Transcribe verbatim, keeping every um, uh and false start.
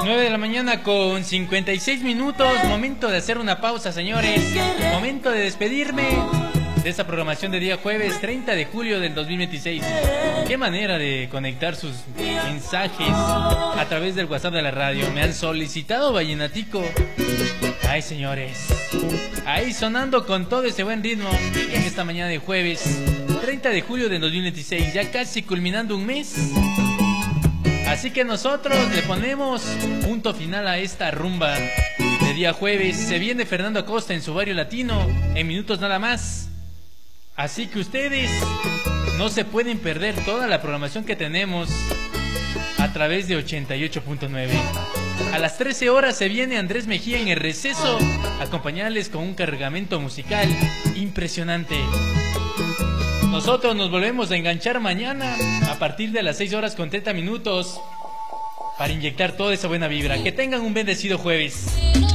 nueve de la mañana con cincuenta y seis minutos. Momento de hacer una pausa, señores. Momento de despedirme de esta programación de día jueves treinta de julio del dos mil veintiséis. Qué manera de conectar sus mensajes a través del WhatsApp de la radio. Me han solicitado vallenatico. Ay, señores, ahí sonando con todo ese buen ritmo en esta mañana de jueves treinta de julio del dos mil veintiséis, ya casi culminando un mes. Así que nosotros le ponemos punto final a esta rumba de día jueves. Se viene Fernando Acosta en su barrio latino en minutos nada más. Así que ustedes no se pueden perder toda la programación que tenemos a través de ochenta y ocho punto nueve. A las trece horas se viene Andrés Mejía en el receso, acompañarles con un cargamento musical impresionante. Nosotros nos volvemos a enganchar mañana a partir de las seis horas con treinta minutos para inyectar toda esa buena vibra. Que tengan un bendecido jueves.